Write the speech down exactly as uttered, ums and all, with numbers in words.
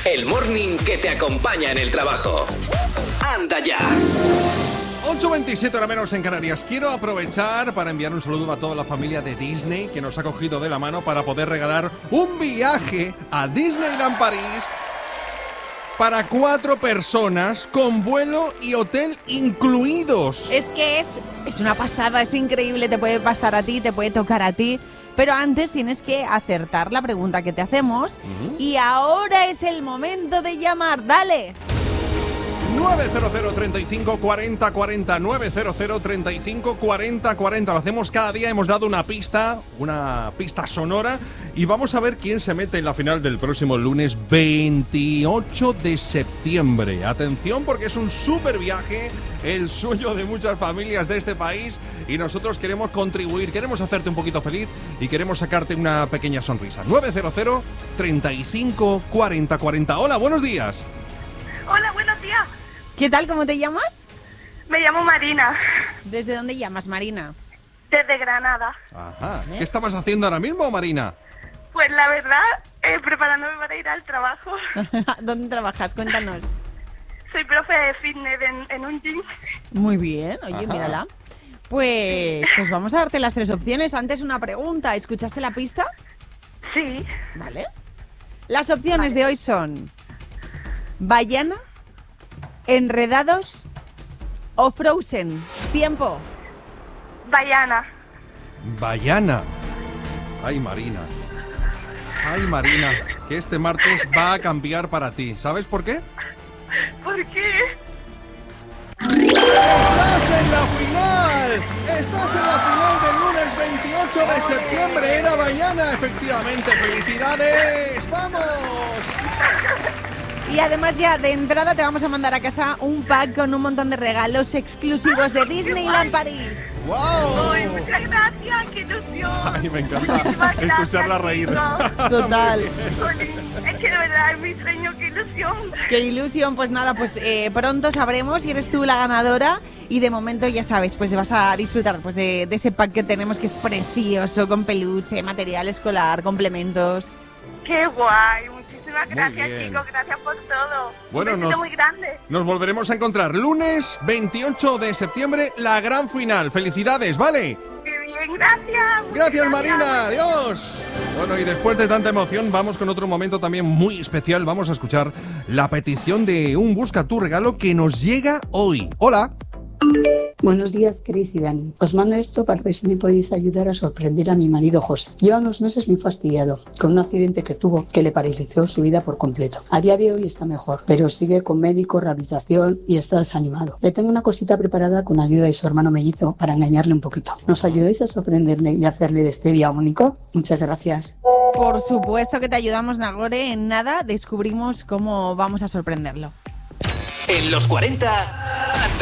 el morning que te acompaña en el trabajo. ¡Anda ya! ocho veintisiete hora menos en Canarias. Quiero aprovechar para enviar un saludo a toda la familia de Disney que nos ha cogido de la mano para poder regalar un viaje a Disneyland París para cuatro personas con vuelo y hotel incluidos. Es que es, es una pasada, es increíble, te puede pasar a ti, te puede tocar a ti. Pero antes tienes que acertar la pregunta que te hacemos. Uh-huh. Y ahora es el momento de llamar. ¡Dale! nueve cero cero, treinta y cinco, cuarenta, cuarenta, nueve cero cero, treinta y cinco, cuarenta, cuarenta. Lo hacemos cada día, hemos dado una pista, una pista sonora, y vamos a ver quién se mete en la final del próximo lunes veintiocho de septiembre. Atención, porque es un súper viaje, el sueño de muchas familias de este país, y nosotros queremos contribuir, queremos hacerte un poquito feliz y queremos sacarte una pequeña sonrisa. nueve cero cero, treinta y cinco, cuarenta, cuarenta. Hola, buenos días. Hola, buenos días. ¿Qué tal? ¿Cómo te llamas? Me llamo Marina. ¿Desde dónde llamas, Marina? Desde Granada. Ajá. ¿Qué estabas haciendo ahora mismo, Marina? Pues la verdad, eh, preparándome para ir al trabajo. ¿Dónde trabajas? Cuéntanos. Soy profe de fitness en, en un gym. Muy bien, oye, Ajá. mírala. Pues, pues vamos a darte las tres opciones. Antes una pregunta, ¿escuchaste la pista? Sí. Vale. Las opciones vale. de hoy son Baiana, Enredados o Frozen. Tiempo. Baiana. Baiana. Ay, Marina. Ay, Marina, que este martes va a cambiar para ti. ¿Sabes por qué? ¿Por qué? ¡Estás en la final! ¡Estás en la final del lunes veintiocho de septiembre! Era Baiana, efectivamente. ¡Felicidades! ¡Vamos! Y además ya de entrada te vamos a mandar a casa un pack con un montón de regalos exclusivos de Disneyland París. ¡Wow! ¡Ay, muchas gracias! ¡Qué ilusión! Ay, me encanta escucharla reír. Total. Es que de verdad es mi sueño, qué ilusión. ¡Qué ilusión! Pues nada, pues eh, pronto sabremos si eres tú la ganadora. Y de momento ya sabes, pues vas a disfrutar pues de, de ese pack que tenemos, que es precioso, con peluche, material escolar, complementos. ¡Qué guay! Muchísimas gracias, chicos, gracias por todo. Bueno, un nos, muy grande. Nos volveremos a encontrar lunes veintiocho de septiembre, la gran final. ¡Felicidades!, ¿vale? ¡Qué bien, gracias! ¡Gracias, Marina! ¡Adiós! Bueno, y después de tanta emoción, vamos con otro momento también muy especial. Vamos a escuchar la petición de un Busca tu Regalo que nos llega hoy. ¡Hola! Buenos días, Cris y Dani. Os mando esto para ver si me podéis ayudar a sorprender a mi marido José. Lleva unos meses muy fastidiado con un accidente que tuvo que le paralizó su vida por completo. A día de hoy está mejor, pero sigue con médico, rehabilitación y está desanimado. Le tengo una cosita preparada con ayuda de su hermano mellizo para engañarle un poquito. ¿Nos ayudáis a sorprenderle y hacerle de este día único? Muchas gracias. Por supuesto que te ayudamos, Nagore. En nada descubrimos cómo vamos a sorprenderlo. En los cuarenta...